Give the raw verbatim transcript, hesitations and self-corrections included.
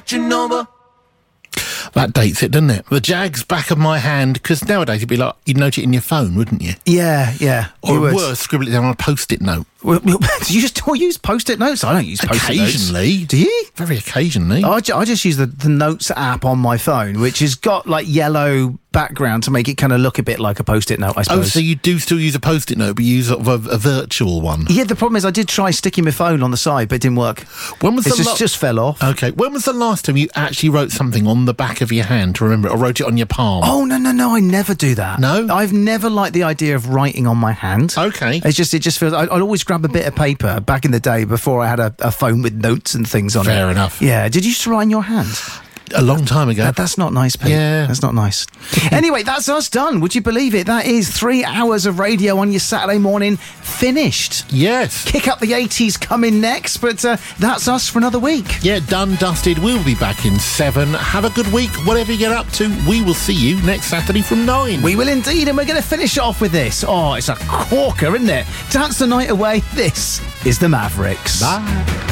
watching over. That dates it, doesn't it? The Jags back of my hand, because nowadays it'd be like, you'd note it in your phone, wouldn't you? Yeah, yeah. Or worse, scribble it down on a post-it note. Well, well, do you just use post-it notes? I don't use post-it notes. Occasionally. Do you? Very occasionally. I, ju- I just use the, the Notes app on my phone, which has got, like, yellow background to make it kind of look a bit like a post-it note, I suppose. Oh, so you do still use a post-it note, but you use sort of a, a virtual one? Yeah, the problem is I did try sticking my phone on the side, but it didn't work. When was it the just, la- just fell off. Okay. When was the last time you actually wrote something on the back of your hand to remember it, or wrote it on your palm? Oh, no, no, no, I never do that. No? I've never liked the idea of writing on my hand. Okay. It's just, it just feels, I'd, I'd always grab a bit of paper back in the day before I had a, a phone with notes and things on it. Fair enough. Yeah. Did you used to write in your hand? A long time ago. That, that's not nice, Pete. Yeah. That's not nice. Anyway, that's us done. Would you believe it? That is three hours of radio on your Saturday morning finished. Yes. Kick Up the eighties coming next, but uh, that's us for another week. Yeah, done, dusted. We'll be back in seven. Have a good week, whatever you get up to. We will see you next Saturday from nine. We will indeed, and we're going to finish off with this. Oh, it's a corker, isn't it? Dance the night away. This is the Mavericks. Bye.